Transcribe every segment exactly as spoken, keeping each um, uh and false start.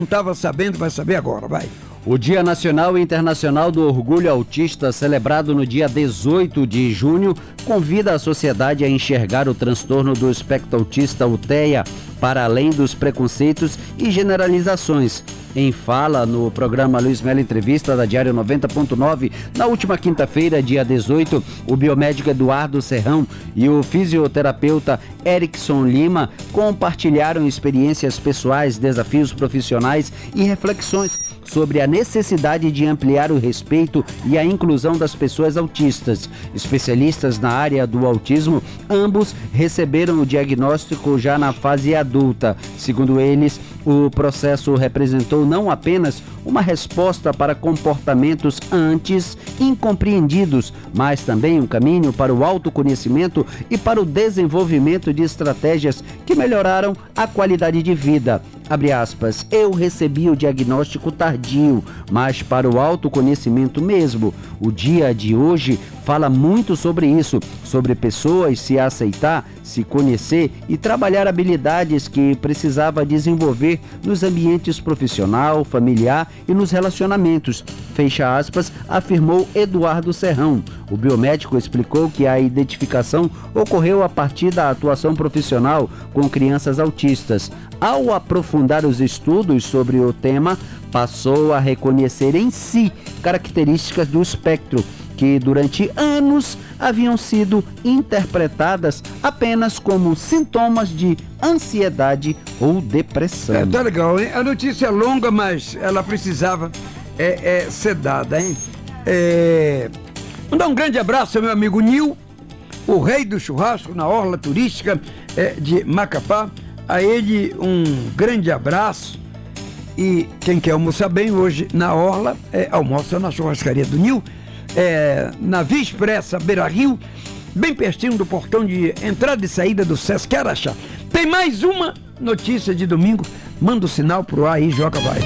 Não estava sabendo, vai saber agora, vai. O Dia Nacional e Internacional do Orgulho Autista, celebrado no dia dezoito de junho, convida a sociedade a enxergar o transtorno do espectro autista, o TEA, para além dos preconceitos e generalizações. Em fala no programa Luiz Melo Entrevista da Diário noventa ponto nove, na última quinta-feira, dia dezoito, o biomédico Eduardo Serrão e o fisioterapeuta Erickson Lima compartilharam experiências pessoais, desafios profissionais e reflexões sobre a necessidade de ampliar o respeito e a inclusão das pessoas autistas. Especialistas na área do autismo, ambos receberam o diagnóstico já na fase adulta. Segundo eles, o processo representou não apenas uma resposta para comportamentos antes incompreendidos, mas também um caminho para o autoconhecimento e para o desenvolvimento de estratégias que melhoraram a qualidade de vida. Abre aspas, eu recebi o diagnóstico tardio, mas para o autoconhecimento mesmo. O dia de hoje fala muito sobre isso, sobre pessoas se aceitar, se conhecer e trabalhar habilidades que precisava desenvolver nos ambientes profissional, familiar e nos relacionamentos. Fecha aspas, afirmou Eduardo Serrão. O biomédico explicou que a identificação ocorreu a partir da atuação profissional com crianças autistas. Ao aprofundar os estudos sobre o tema, passou a reconhecer em si características do espectro, que durante anos haviam sido interpretadas apenas como sintomas de ansiedade ou depressão. É, tá legal, hein? A notícia é longa, mas ela precisava é, é, ser dada, hein? É... Mandar um grande abraço ao meu amigo Nil, o rei do churrasco na orla turística é, de Macapá. A ele um grande abraço. E quem quer almoçar bem hoje na orla, é, almoça na churrascaria do Nil, é, na Via Expressa Beira Rio, bem pertinho do portão de entrada e saída do Sesc Araxá. Tem mais uma notícia de domingo. Manda o sinal pro ar aí, joga, vai.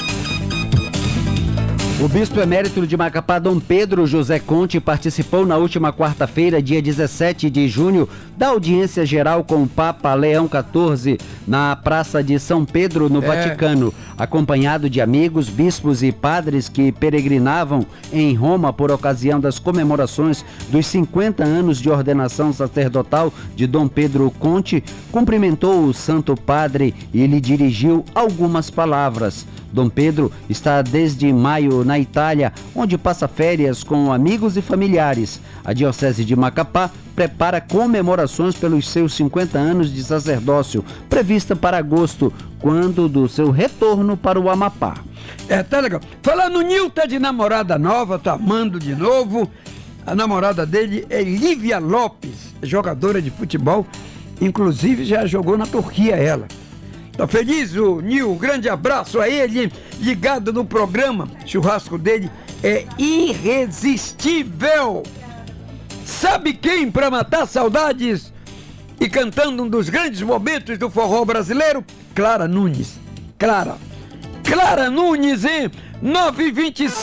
O bispo emérito de Macapá, Dom Pedro José Conte, participou na última quarta-feira, dia dezessete de junho, da audiência geral com o Papa Leão quatorze, na Praça de São Pedro, no é. Vaticano, acompanhado de amigos, bispos e padres que peregrinavam em Roma por ocasião das comemorações dos cinquenta anos de ordenação sacerdotal de Dom Pedro Conte. Cumprimentou o Santo Padre e lhe dirigiu algumas palavras. Dom Pedro está desde maio na Itália, onde passa férias com amigos e familiares. A Diocese de Macapá prepara comemorações pelos seus cinquenta anos de sacerdócio, prevista para agosto, quando do seu retorno para o Amapá. É, tá legal. Falando no Nil, tá de namorada nova, tá amando de novo. A namorada dele é Lívia Lopes, jogadora de futebol, inclusive já jogou na Turquia ela. Tá feliz o Nil? Grande abraço a ele, ligado no programa. Churrasco dele é irresistível. Sabe quem para matar saudades e cantando um dos grandes momentos do forró brasileiro? Clara Nunes. Clara. Clara Nunes, hein? nove e vinte e cinco.